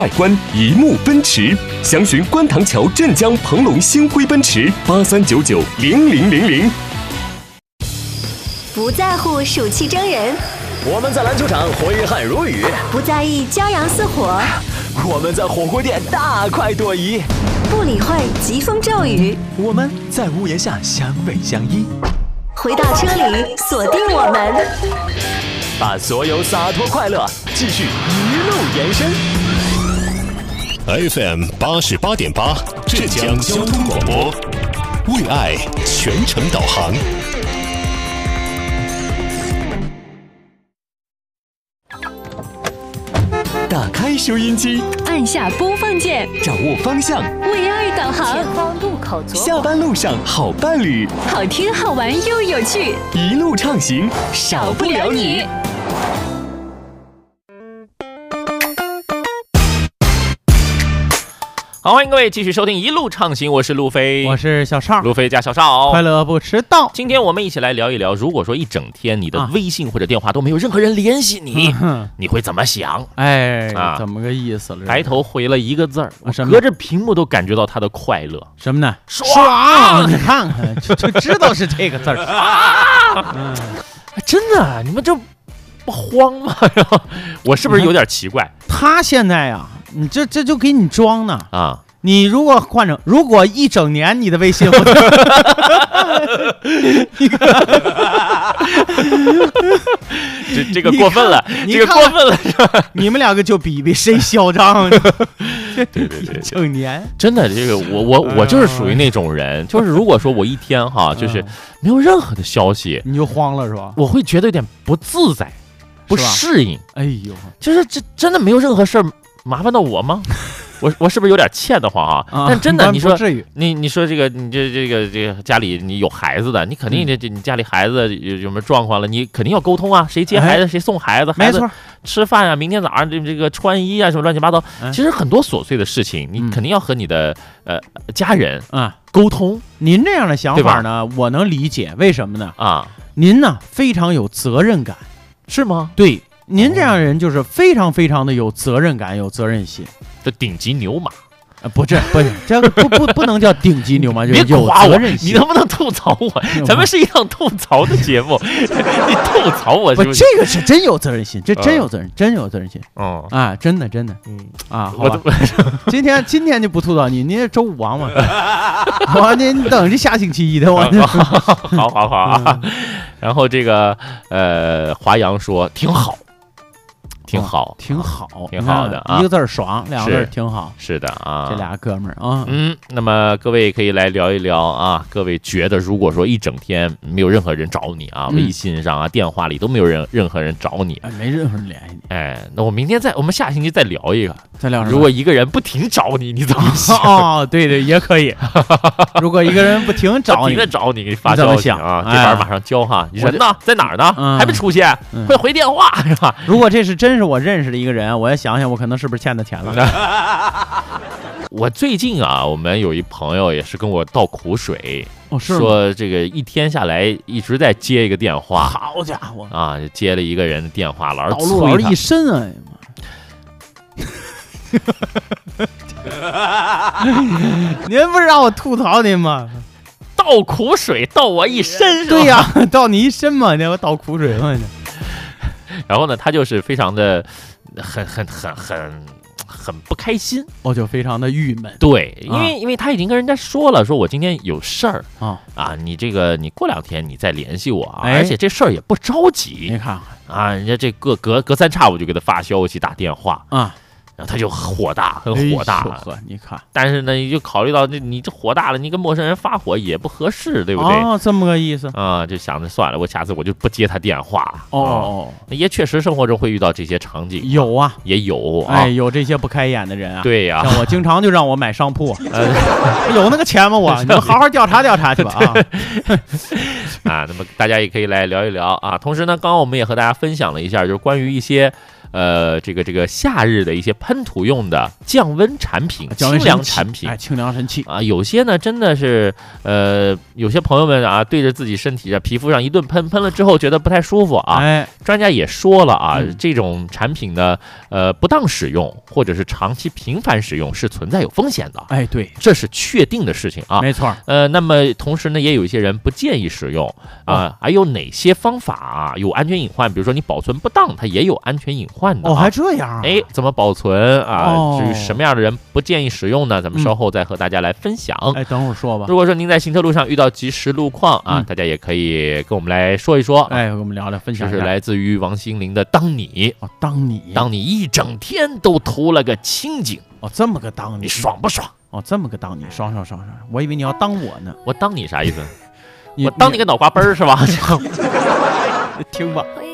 外观一目奔驰，详询观塘桥镇江鹏龙星辉奔驰83990000。 不在乎暑气蒸人， 我们在篮球场挥汗如雨； 不在意骄阳似火， 我们在火锅店大快朵颐； 不理会疾风骤雨， 我们在屋檐下相偎相依。 回到车里，锁定我们， 把所有洒脱快乐继续一路延伸。 FM 88.8浙江交通广播，为爱全程导航。 打开收音机， 按下播放键， 掌握方向， 为爱导航。 前方路口左下班路上好伴侣， 好听好玩又有趣， 一路畅行，少不了你。 好，欢迎各位继续收听一路畅行，我是路飞， 我是小邵， 路飞加小邵， 快乐不迟到。 今天我们一起来聊一聊，如果说一整天你的微信或者电话都没有任何人联系你，你会怎么想？ 怎么个意思了？ 抬头回了一个字儿，隔着屏幕都感觉到他的快乐。 什么呢？ 爽！ 你看看，就知道是这个字儿。 真的，你们这不慌吗？我是不是有点奇怪？ 他现在呀，你这就给你装呢啊！ 你如果换成，如果一整年你的微信， 这个过分了，这个过分了， 你们两个就比谁嚣张。 对， 一整年真的，这个我就是属于那种人，就是如果说我一天哈，就是没有任何的消息， 你就慌了是吧？ 我会觉得有点不自在，不适应。 哎呦， 就是这真的没有任何事儿麻烦到我吗？我是不是有点欠得慌啊？但真的，你说你说这个你这个家里你有孩子的，你肯定你家里孩子有什么状况了，你肯定要沟通啊，谁接孩子，谁送孩子，孩子吃饭啊，明天早上这个穿衣啊，什么乱七八糟，其实很多琐碎的事情，你肯定要和你的家人沟通。 您这样的想法呢，我能理解，为什么呢？您呢非常有责任感， 是吗？ 对。您这样的人就是非常非常的有责任感，有责任心， 这顶级牛马， 不是，这个不能叫顶级牛马，就是有责任心。 你能不能吐槽我？咱们是一档吐槽的节目，你吐槽我是不是？ 这个是真有责任心，这真有责任，真有责任心。真的，好吧。今天就不吐槽你，你周五忙嘛？你等着下星期一的我。 好啊。然后这个华阳说挺好。挺好的啊！ 一个字儿爽，两个字儿挺好。 是的啊， 这俩哥们儿啊， 那么各位可以来聊一聊啊。各位觉得，如果说一整天没有任何人找你啊，微信上啊、电话里都没有任何人找你， 没任何人联系你， 那我们下星期再聊一个， 再聊什么？ 如果一个人不停找你，你怎么想？ 对，也可以。如果一个人不停找你， 给你发消息啊，这玩意儿马上交哈。你人呢？在哪儿呢？还没出现？快回电话是吧？ 如果这是真是我认识的一个人，我要想想，我可能是不是欠他钱了？ 我最近啊，我们有一朋友也是跟我倒苦水，说这个一天下来一直在接一个电话， 好家伙啊，接了一个人的电话，老是老是一身啊！您不是让我吐槽您吗？ 倒苦水倒我一身， 对呀，倒你一身嘛，你我倒苦水嘛。 然后呢，他就是非常的很不开心， 就非常的郁闷。 对，因为他已经跟人家说了，说我今天有事儿你这个你过2天你再联系我啊，而且这事儿也不着急。 你看看啊，人家这隔三差五就给他发消息打电话啊。 然后他就很火大了， 你看， 但是呢，你就考虑到你这火大了，你跟陌生人发火也不合适，对不对？ 这么个意思啊，就想着算了，我下次我就不接他电话。也确实生活中会遇到这些场景， 有啊， 也有有这些不开眼的人啊。 对呀， 像我经常就让我买商铺，有那个钱吗？你们好好调查调查去吧那么大家也可以来聊一聊啊。同时呢，刚刚我们也和大家分享了一下，就是关于一些这个夏日的一些喷涂用的降温产品、清凉产品， 清凉神器啊，有些呢真的是有些朋友们啊，对着自己身体皮肤上一顿喷了之后觉得不太舒服啊，专家也说了啊，这种产品呢，不当使用或者是长期频繁使用是存在有风险的， 对， 这是确定的事情啊， 没错。 那么同时呢，也有一些人不建议使用啊，还有哪些方法啊有安全隐患？比如说你保存不当，它也有安全隐患的。 还这样？ 怎么保存啊？至于什么样的人不建议使用呢？咱们稍后再和大家来分享。 等会儿说吧。 如果说您在行车路上遇到及时路况啊，大家也可以跟我们来说一说， 跟我们聊聊分享。 这是来自于王心凌的《当你》。当你一整天都图了个清静。 这么个当你， 你爽不爽？ 这么个当你，爽。我以为你要当我呢。 我当你啥意思？我当你个脑瓜崩是吧？ 听吧。